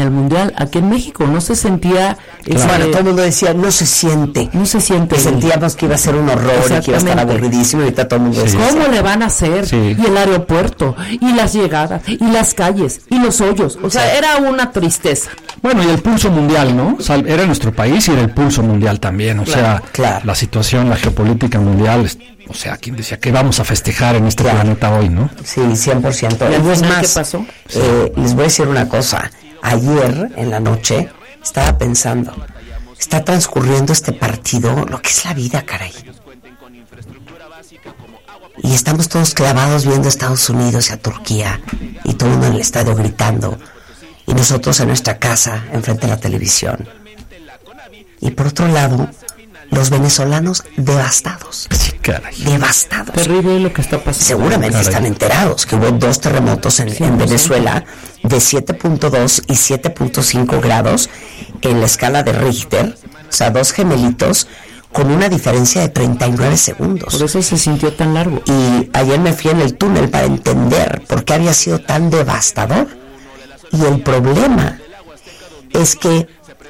el Mundial. Aquí en México no se sentía... Bueno, todo el mundo decía, no se siente. Sentíamos que iba a ser un horror y que iba a estar aburridísimo, y ahorita todo el mundo decía, ¿cómo le van a hacer? Sí. Y el aeropuerto, y las llegadas, y las calles, y los hoyos. O sea, era una tristeza. Bueno, y el pulso mundial, ¿no? O sea, era nuestro país y era el pulso mundial también. O sea, la situación, la geopolítica mundial... O sea, ¿quién decía que vamos a festejar en este planeta hoy, no? Sí, 100%. ¿Y es más, ¿qué pasó? Les voy a decir una cosa. Ayer, en la noche, estaba pensando, está transcurriendo este partido, lo que es la vida, caray. Y estamos todos clavados viendo a Estados Unidos y a Turquía, y todo el mundo en el estadio gritando, y nosotros en nuestra casa, enfrente de la televisión. Y por otro lado... los venezolanos devastados. Sí, caray. Devastados. Terrible lo que está pasando. Seguramente están enterados que hubo 2 terremotos en Venezuela de 7.2 y 7.5 grados en la escala de Richter. O sea, 2 gemelitos con una diferencia de 39 segundos. Por eso se sintió tan largo. Y ayer me fui en el túnel para entender por qué había sido tan devastador. Y el problema es que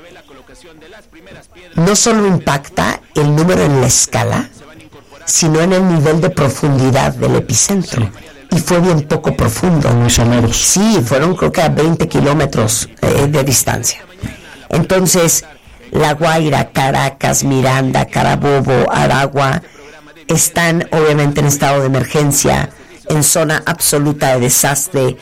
no solo impacta el número en la escala, sino en el nivel de profundidad del epicentro. Sí. Y fue bien poco profundo. Muy sonoros. Sí, fueron creo que a 20 kilómetros de distancia. Entonces, La Guaira, Caracas, Miranda, Carabobo, Aragua, están obviamente en estado de emergencia, en zona absoluta de desastre.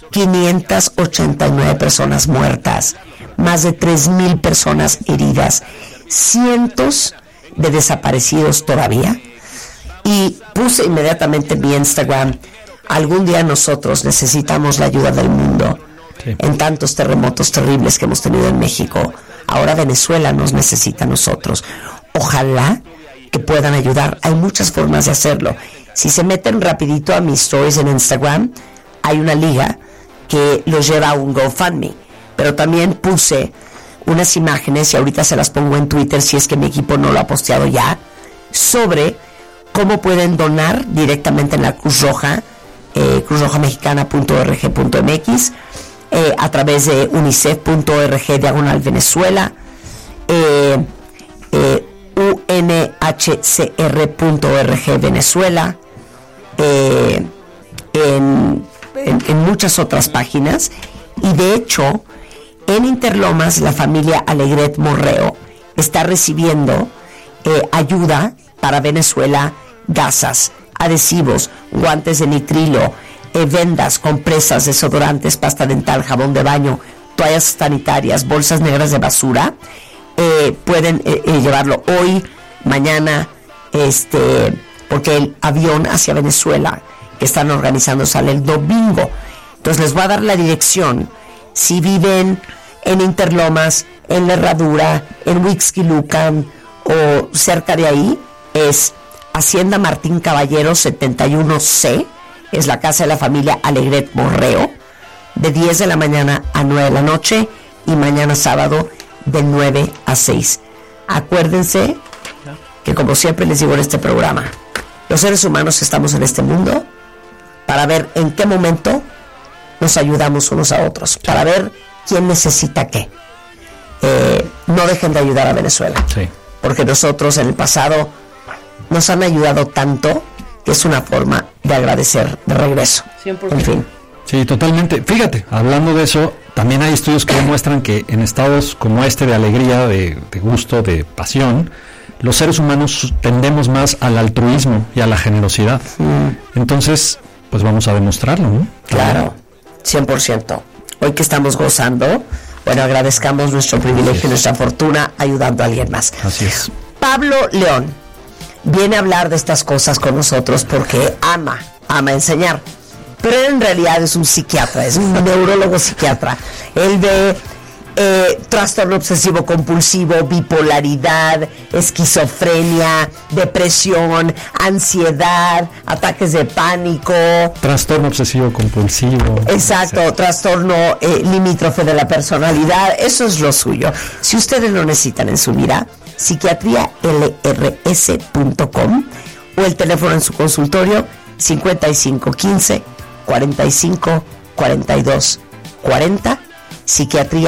589 personas muertas, más de 3,000 personas heridas, cientos de desaparecidos todavía. Y puse inmediatamente en mi Instagram, algún día nosotros necesitamos la ayuda del mundo. Sí. En tantos terremotos terribles que hemos tenido en México, ahora Venezuela nos necesita a nosotros. Ojalá que puedan ayudar. Hay muchas formas de hacerlo. Si se meten rapidito a mis stories en Instagram, hay una liga que los lleva a un GoFundMe, pero también puse unas imágenes, y ahorita se las pongo en Twitter si es que mi equipo no lo ha posteado ya, sobre cómo pueden donar directamente en la Cruz Roja, cruzrojamexicana.org.mx, a través de unicef.org/Venezuela, UNHCR.org Venezuela, en muchas otras páginas. Y de hecho, en Interlomas, la familia Alegret Morreo está recibiendo ayuda para Venezuela: gasas, adhesivos, guantes de nitrilo, vendas, compresas, desodorantes, pasta dental, jabón de baño, toallas sanitarias, bolsas negras de basura. Pueden llevarlo hoy, mañana, porque el avión hacia Venezuela que están organizando sale el domingo. Entonces les voy a dar la dirección. Si viven en Interlomas, en La Herradura, en Huixquilucan o cerca de ahí, es Hacienda Martín Caballero 71C, es la casa de la familia Alegret Morreo, de 10 de la mañana a 9 de la noche, y mañana sábado de 9 a 6. Acuérdense que, como siempre les digo en este programa, los seres humanos estamos en este mundo para ver en qué momento nos ayudamos unos a otros, para ver quién necesita qué. No dejen de ayudar a Venezuela, porque nosotros en el pasado nos han ayudado tanto que es una forma de agradecer de regreso. 100%. En fin. Sí, totalmente. Fíjate, hablando de eso, también hay estudios que demuestran que en estados como este de alegría, de gusto, de pasión, los seres humanos tendemos más al altruismo y a la generosidad. Entonces, pues vamos a demostrarlo, ¿no? Claro, 100%. Hoy que estamos gozando, bueno, agradezcamos nuestro privilegio y nuestra fortuna ayudando a alguien más. Así es. Pablo León viene a hablar de estas cosas con nosotros porque ama enseñar. Pero él en realidad es un psiquiatra, es un neurólogo psiquiatra. Él ve trastorno obsesivo compulsivo, bipolaridad, esquizofrenia, depresión, ansiedad, ataques de pánico, trastorno obsesivo compulsivo. Exacto, trastorno limítrofe de la personalidad. Eso es lo suyo. Si ustedes lo necesitan en su vida, psiquiatrialrs.com o el teléfono en su consultorio 5515 45 42 40, psiquiatría